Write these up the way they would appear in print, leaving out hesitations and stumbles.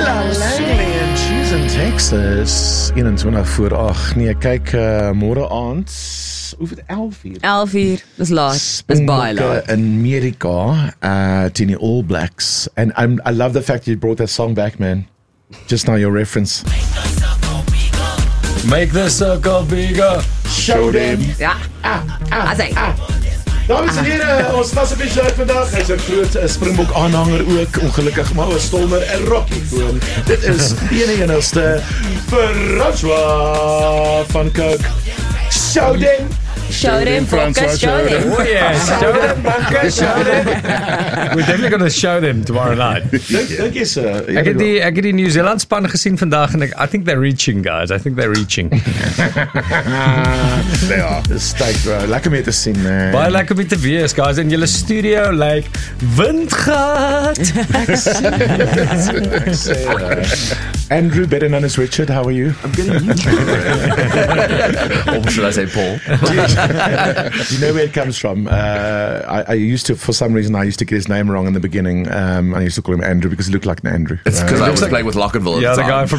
Langley and she's in Texas. 21 voor 8. Nee, kyk, môre aand. Hoeveel 11 uur? 11 uur, dis laat. Dis baie laat. In Amerika, teen die All Blacks. And I love the fact you brought that song back, man. Just now your reference. Make the circle bigger. Show them. Ja. Asai. Dames en heren, ons was een beetje uit vandaag. Hij is een groot Springbok aanhanger ook. Ongelukkig, maar we stolmer en Rocky gewoon. Dit is die enigste François van Coke. Show them. Show them, focus, show them. Oh yes, show them, Branka, show them. We're definitely going to show them tomorrow night. Dink jy so? Ek het die New Zealand span gesien vandag en I think they're reaching, guys. I think they're reaching. Ja, dis tyd bro. Lekker mee te sien, man. Baie lekker mee te wees, guys. En julle studio lyk windgat. Andrew, better known as Richard, how are you? I'm getting used to it. Or should I say Paul? Do you know where it comes from? I used to, for some reason, I used to get his name wrong in the beginning. I used to call him Andrew because he looked like an Andrew. It's because I was playing with Lockenville Yeah, at the the time.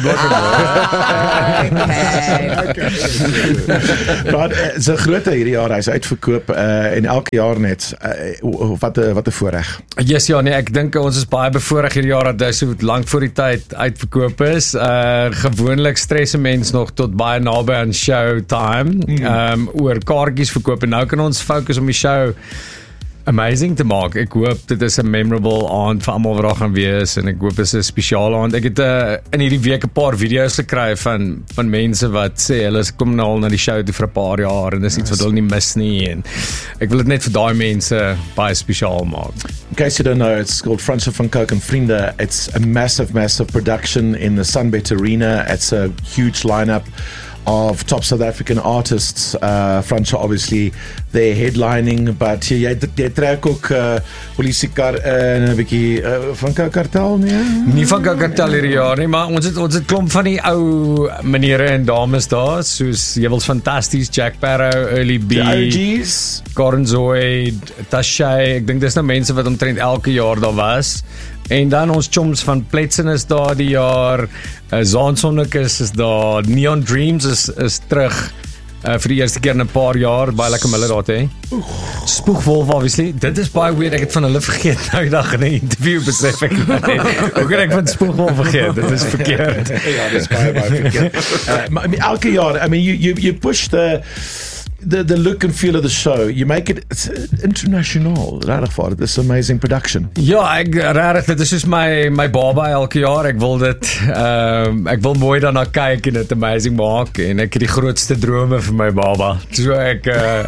guy from Lockenville. Maar het is een grote hierdie jaar, hy is uitverkoop en elke jaar net. Wat 'n voorreg. Yes, ja, nee, ek dink ons is baie bevoorreg hierdie jaar dat hy so lank voor die tyd uitverkoop is. Gewoonlik stres 'n mens nog tot baie naby aan show time. Oor kaartjies verkoop en nou kan ons fokus om die show amazing te maak. Ek hoop dit is 'n memorable aand vir almal wat daar gaan wees en ek hoop dit is 'n spesiale aand. Ek het in hierdie week 'n paar video's gekry van mense wat sê hulle kom nou al na die show toe vir 'n paar jaar en dis iets wat hulle nie mis nie en ek wil dit net vir daai mense baie spesiaal maak. In case you don't know, it's called François van Coke and Vriende. It's a massive production in the Sunbet Arena. It's a huge lineup of top South African artists. François obviously they're headlining, but jy trek ook Polisiekar en 'n bietjie van Kartel, nee? Nie van Kartel hierdie jaar nie, maar ons het klomp van die ou menere en dames daar, soos Jewels Fantasties, Jack Barrow, Early B, The OGs, Karen Zoid, Tashay. Ek dink dis nou mense wat omtrent elke jaar daar was. En dan ons choms van Pletsen is daar die jaar, Zaansonnekus is daar, Neon Dreams is terug vir die eerste keer in 'n paar jaar, baie lekker hulle daar te hê. Spoegwolf obviously, dit is baie weird, ek het van hulle vergeet nou die dag in 'n interview besef ek. Hoe kan ek van Spoegwolf vergeet? Dit is verkeerd. Ja, dis baie verkeerd. Maar elke jaar, I mean you push the look and feel of the show. You make it's international. Regtig waar. This amazing production. Ja, regtig, dit is soos my baba elke jaar. Ek wil dit ek wil mooi daarna kyk en dit amazing maak en ek het die grootste drome vir my baba. So ek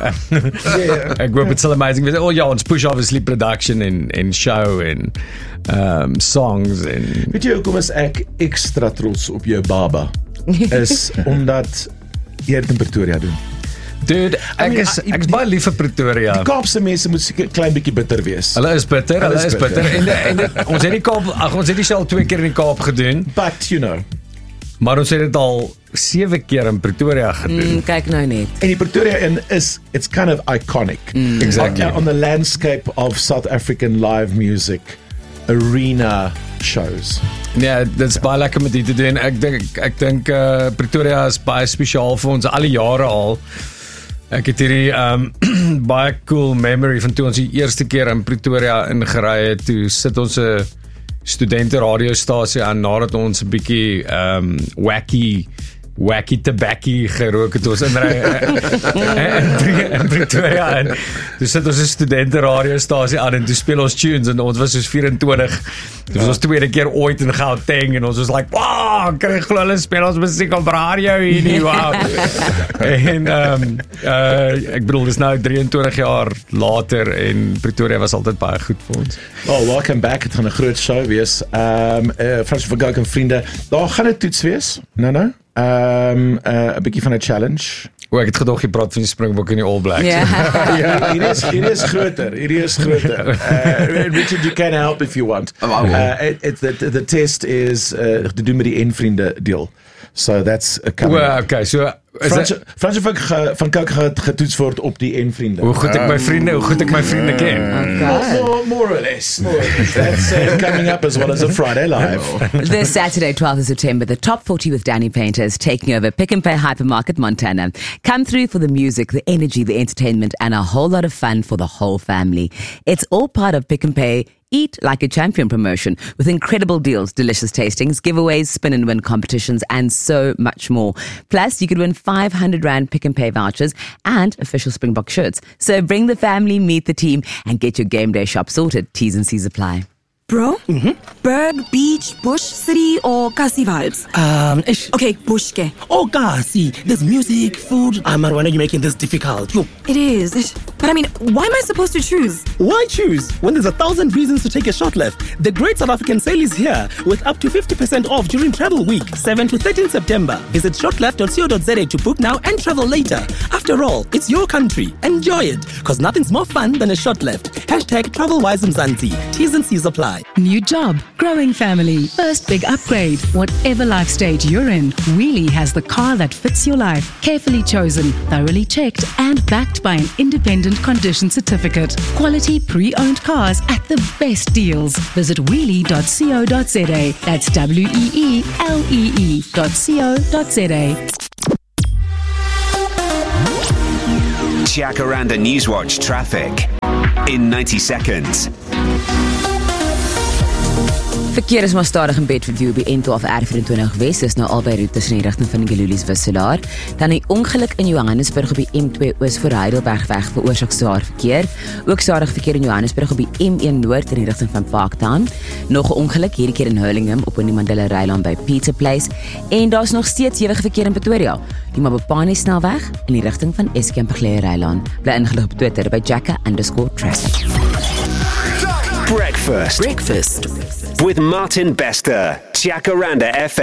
ek hoop dit sal amazing wees. Oh ja, ons push obviously production en show en songs en weet jy hoekom is ek ekstra trots op jou baba? Is omdat jy dit in Pretoria doen. Dude, ek is baie lief vir Pretoria. Die Kaapse mense moet seker 'n klein bietjie bitter wees. Hulle is bitter. En ons het die Kaap, ons het die al 2 keer in die Kaap gedoen. But you know, maar ons het dit al 7 keer in Pretoria gedoen. Kyk nou net. en die Pretoria it's kind of iconic. Exactly. On the landscape of South African live music arena shows. Nee, dit is baie lekker met dit te doen. Ek dink Pretoria is baie spesiaal vir ons al die jare al. Ek het hierdie baie cool memory van toe ons die eerste keer in Pretoria ingery het. Toe sit ons 'n studente radiostasie aan nadat ons 'n bietjie wacky tobacco gerook het ons inry in Pretoria en toe sit ons 'n studente radiostasie aan en toe speel ons tunes en ons was soos 24. Dit was ons tweede keer ooit in Gauteng en ons was like, wow, kry glo hulle speel ons musiek op radio hier nie, wow. En ek bedoel, dis nou 23 jaar later en Pretoria was altyd baie goed vir ons. Well, welcome back. Het gaan 'n groot show wees. François van Coke en Vriende. Daar gaan 'n toets wees. Nou. 'n bietjie van 'n challenge. Ek het gedog jy praat van die Springbok en die All Blacks. Ja, hierdie is groter. Richard, you can help if you want. The test is to doen met die en vriende deal. So that's a coming. Okay, so Fransje van Coke getoets word op die N-vriende. Hoe goed ek my vriende ken. More or less. That's coming up as well as a Friday Live. This Saturday, 12th of September, the Top 40 with Danny Painter is taking over Pick n Pay Hypermarket Montana. Come through for the music, the energy, the entertainment, and a whole lot of fun for the whole family. It's all part of Pick n Pay Eat Like a Champion promotion with incredible deals, delicious tastings, giveaways, spin and win competitions, and so much more. Plus, you could win 500 Rand Pick n Pay vouchers and official Springbok shirts. So bring the family, meet the team, and get your game day shop sorted. T's and C's apply. Bro? Berg, beach, bush, city, or Kasi vibes? Okay, bush ke. Oh, Kasi, there's music, food. Marwana, why are you making this difficult? Yo. It is. But I mean, why am I supposed to choose? Why choose when there's 1,000 reasons to take a short left? The Great South African Sale is here with up to 50% off during Travel Week, 7 to 13 September. Visit shortleft.co.za to book now and travel later. After all, it's your country. Enjoy it, because nothing's more fun than a short left. #TravelWise Mzansi. T's and C's apply. New job, growing family, first big upgrade. Whatever life stage you're in, Wheelie has the car that fits your life. Carefully chosen, thoroughly checked, and backed by an independent condition certificate. Quality pre-owned cars at the best deals. Visit wheelie.co.za. That's WEELEE.co.za. Jacaranda Newswatch traffic in 90 seconds. Verkeer is maar stadig in Bedfordview op die N12 R24 Wes, dis nou albei roetes in die rigting van Gelulies Wisselaar. Dan 'n ongeluk in Johannesburg op die M2 Oos voor Heidelbergweg veroorsaak swaar verkeer. Ook stadig verkeer in Johannesburg op die M1 Noord in die rigting van Parktown. Nog 'n ongeluk hierdie keer in Hurlingham op die Mandela Rylaan by Pizza Place. En daar's nog steeds ewige verkeer in Pretoria. Die Mabopane snelweg in die rigting van Eskamp-Gley Rylaan. Bly ingelig op Twitter by Jacka_traffic. Breakfast with Martin Bester, Jacaranda FM.